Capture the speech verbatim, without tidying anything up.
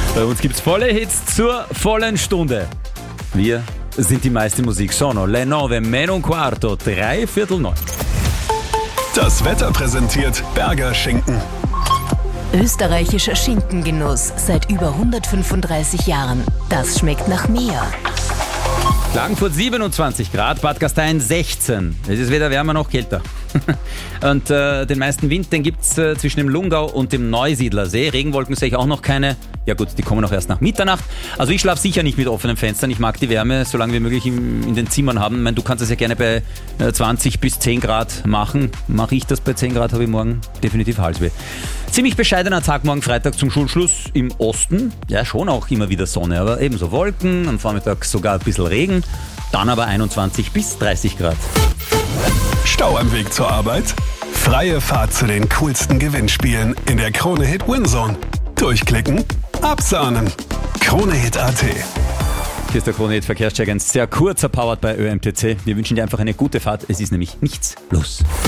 Bei uns gibt's volle Hits zur vollen Stunde. Wir sind die meiste Musik. Sono le nove meno un quarto, drei Viertel neun. Das Wetter präsentiert Berger Schinken. Österreichischer Schinkengenuss seit über hundertfünfunddreißig Jahren. Das schmeckt nach mehr. Klagenfurt siebenundzwanzig Grad, Bad Gastein sechzehn. Es ist weder wärmer noch kälter. Und äh, den meisten Wind, den gibt es äh, zwischen dem Lungau und dem Neusiedlersee. Regenwolken sehe ich auch noch keine. Ja gut, die kommen auch erst nach Mitternacht. Also ich schlafe sicher nicht mit offenen Fenstern. Ich mag die Wärme so lange wie möglich in, in den Zimmern haben. Ich meine, du kannst das ja gerne bei äh, zwanzig bis zehn Grad machen. Mache ich das bei zehn Grad, habe ich morgen definitiv Halsweh. Ziemlich bescheidener Tag morgen Freitag zum Schulschluss im Osten. Ja, schon auch immer wieder Sonne, aber ebenso Wolken. Am Vormittag sogar ein bisschen Regen. Dann aber einundzwanzig bis dreißig Grad. Stau am Weg zur Arbeit? Freie Fahrt zu den coolsten Gewinnspielen in der Krone-Hit Winzone. Durchklicken, absahnen. Krone-Hit Punkt at. Hier ist der Krone-Hit Verkehrscheck, ein sehr kurzer Powered bei Ö M T C. Wir wünschen dir einfach eine gute Fahrt. Es ist nämlich nichts los.